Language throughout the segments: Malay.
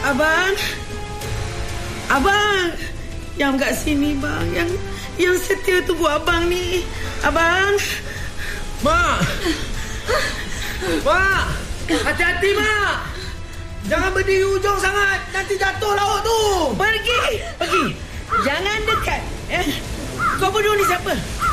Abang. Yang kat sini bang. Yang setia tu buat abang ni. Abang. Mak. Mak. Hati-hati mak. Jangan berdiri ujung sangat. Nanti jatuh laut tu. Pergi. Jangan dekat. Kau berdua ni siapa?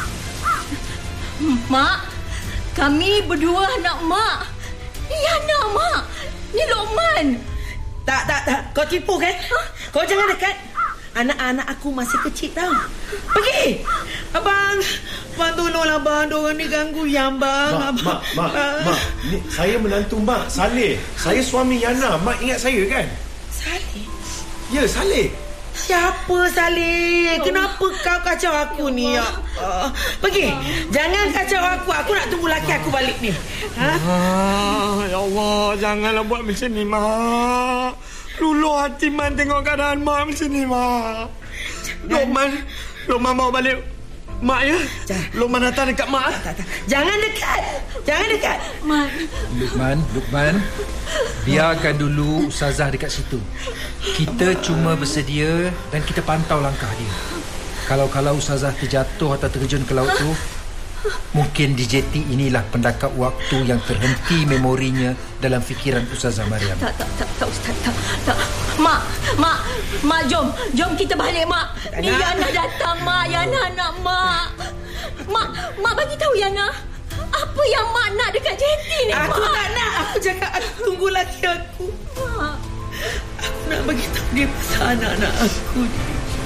Mak, kami berdua anak mak. Yana mak. Ni Lokman. Tak. Kau tipu kan? Kau jangan dekat. Anak-anak aku masih kecil tau. Pergi. Abang tolonglah bang. Diorang ni ganggu yang bang. Mak. Ni saya menantu mak, Saleh. Saya suami Yana. Mak ingat saya kan? Saleh? Ya, Saleh. Siapa Saleh? Kenapa kau kacau aku ni? Pergi. Jangan kacau aku. Aku nak tunggu laki aku balik ni. Ya Allah, janganlah buat macam ni mak. Luluh hati Man tengok keadaan mak macam ni mak. Lokman bawa balik mak ya. Lokman datang dekat mak. Tak. Jangan dekat. Lukman, biarkan dulu Ustazah dekat situ. Kita cuma bersedia dan kita pantau langkah dia. Kalau Ustazah terjatuh atau terjun ke laut tu, mungkin di jeti inilah pendakap waktu yang terhenti memorinya dalam fikiran Ustazah Mariam. Tak Ustaz, tak. Mak, jom kita balik mak. Ni Yana datang mak. Yana anak mak. Mak bagi tahu Yana, apa yang mak nak dekat jeti ni? Aku mak tak nak. Aku cakap aku tunggu laki aku. Mak, aku nak bagi tahu dia pasal anak-anak aku ni.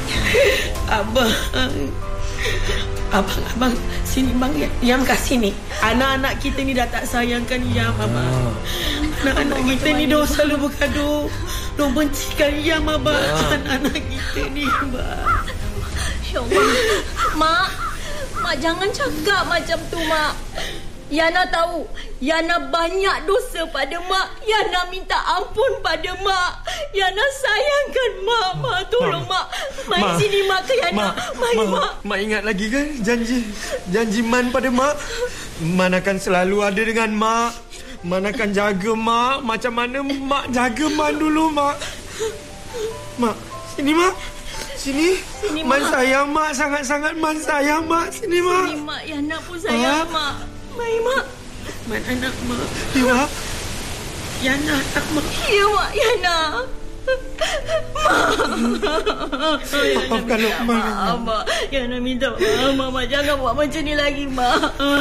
Abang, sini bang. Yam kat sini. Anak-anak kita ni dah tak sayangkan Yam, abang. Anak-anak kita ni dah selalu bergaduh. Dah bencikan Yam, abang. Anak-anak kita ni, abang. Ya Allah. Mak jangan cakap macam tu mak. Yana tahu Yana banyak dosa pada mak. Yana minta ampun pada mak. Yana sayangkan mak. Mak tolong mak. Mari sini mak ke Yana. Mari mak. Mak ingat lagi kan janji Man pada mak. Man akan selalu ada dengan mak. Man akan jaga mak macam mana mak jaga Man dulu mak. Mak, sini mak. Sini Man mak. Sayang mak sangat-sangat. Man sayang mak. Sini mak. Sini mak. Yana pun sayang mak. Mari mak. Man anak mak. Ya mak. Yana anak mak. Ya mak. Yana. Maafkan Lokman. Mak. Yana minta maaf. Mak jangan buat macam ni lagi mak.